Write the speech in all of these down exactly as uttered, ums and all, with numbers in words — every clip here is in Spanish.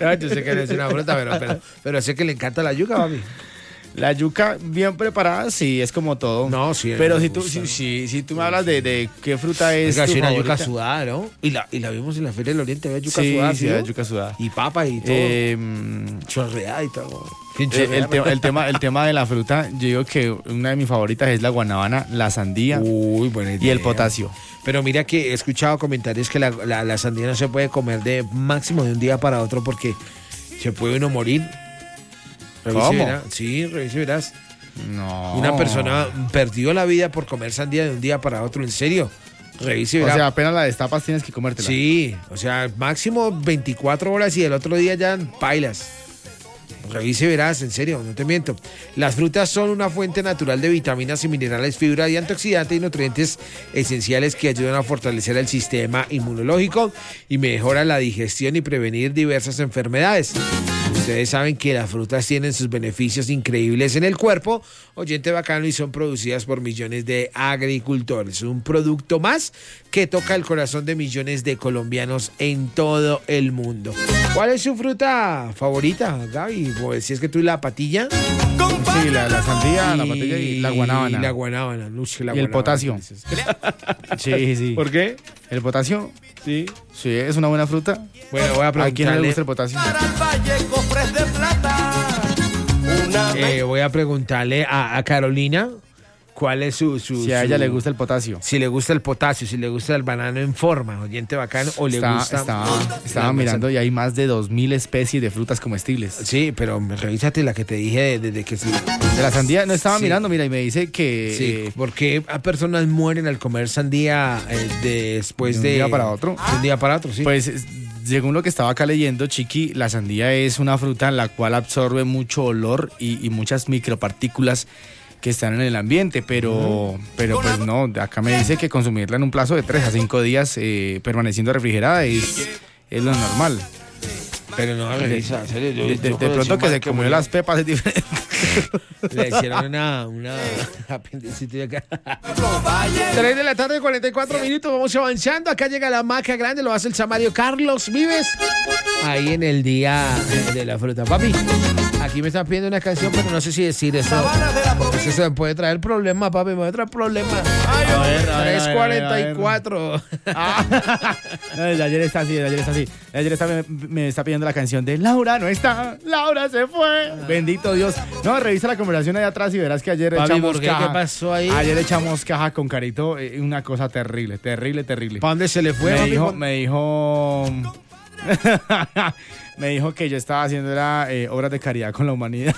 No, yo sé que no es una fruta, pero, pero, pero sé que le encanta la yuca, papi. La yuca bien preparada, sí, es como todo. No, sí. Pero me si tú, gusta. si, si, si tú me hablas de, de qué fruta es Oiga, tu sí, una favorita. yuca sudada, ¿no? Y la, y la vimos en la Feria del Oriente, había yuca Sí, sudada. sí, ¿no? la yuca sudada. Y papa y todo. Eh, Chorreada y todo. Eh, el, tema, el, tema, el tema de la fruta, yo digo que una de mis favoritas es la guanábana, la sandía Uy, buena idea. y el potasio. Pero mira que he escuchado comentarios que la, la, la sandía no se puede comer de máximo de un día para otro porque se puede uno morir. Revise, ¿Cómo? verá. Sí, revise, verás. No. Una persona perdió la vida por comer sandía de un día para otro, en serio. Revise, O verá. sea, apenas la destapas tienes que comértela. Sí, o sea, máximo veinticuatro horas y el otro día ya pailas. Revise y verás, en serio, no te miento. Las frutas son una fuente natural de vitaminas y minerales, fibra y antioxidantes y nutrientes esenciales que ayudan a fortalecer el sistema inmunológico y mejoran la digestión y prevenir diversas enfermedades. Ustedes saben que las frutas tienen sus beneficios increíbles en el cuerpo, oyente bacano, y son producidas por millones de agricultores. Un producto más que toca el corazón de millones de colombianos en todo el mundo. ¿Cuál es su fruta favorita, Gaby? Pues, si es que tú la patilla. Sí, la, la sandía, la y- patilla y la guanábana. Y la guanábana. Uy, que la Y el guanábana, potasio. dices. Sí, sí. ¿Por qué? ¿El potasio? Sí. Sí, es una buena fruta. Bueno, voy a ¿A quién no le preguntarle, gusta el potasio? eh, voy a, preguntarle a, a Carolina cuál es su... su Si a ella su- le gusta el potasio. Si le gusta el potasio, si le gusta el banano en forma, oyente bacano, o le Está- gusta... estaba la estaba mirando y hay más de dos mil especies de frutas comestibles. Sí, pero revísate la que te dije de, de- de que sí. De la sandía no estaba Sí. mirando, mira, y me dice que Sí, eh, porque a personas mueren al comer sandía eh, después ¿De de... un día para otro? De un día para otro, sí. pues es- según lo que estaba acá leyendo, Chiqui, la sandía es una fruta en la cual absorbe mucho olor y, y muchas micropartículas que están en el ambiente, pero, pero pues no, acá me dice que consumirla en un plazo de tres a cinco días eh, permaneciendo refrigerada es, es lo normal. Pero no, revisa, en serio. Yo, De, de- yo de pronto conocí que un se man comió murió. las pepas es diferente. Le hicieron una, una apendicitis acá. tres de la tarde, cuarenta y cuatro minutos, vamos avanzando. Acá llega la maca grande, lo hace el Samario Carlos Vives. Ahí en el día de la fruta. Papi, aquí me están pidiendo una canción, pero no sé si decir eso. Porque eso se me puede traer problema, papi, me puede traer problema. A ver, a ver, tres a ver, cuarenta a y ver. cuatro. Ah, no, desde ayer está así, desde ayer está así. Desde ayer está, me, me está pidiendo la canción de Laura no está, Laura se fue. Bendito Dios. No, revisa la conversación ahí atrás y verás que ayer Papi, echamos ¿por qué? caja. ¿Qué pasó ahí? Ayer echamos caja con Carito, eh, una cosa terrible, terrible, terrible. ¿Para dónde se le fue, me papi? dijo, me dijo, me dijo que yo estaba haciendo era, eh, obras de caridad con la humanidad.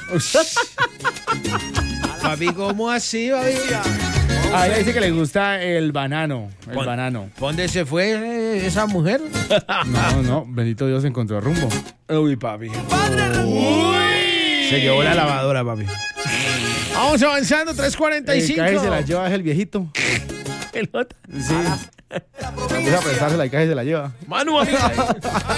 Papi, ¿cómo así, papi? A ella dice que le gusta el banano, el Pon- banano. ¿Pa' dónde se fue eh, esa mujer? No, no, bendito Dios encontró rumbo. Uy, papi. Se llevó la lavadora, papi. Vamos avanzando, tres cuarenta y El cinco. caje se la lleva es el viejito. El otro. Sí. Empieza a prestársela y caje se la lleva. Manu, amiga.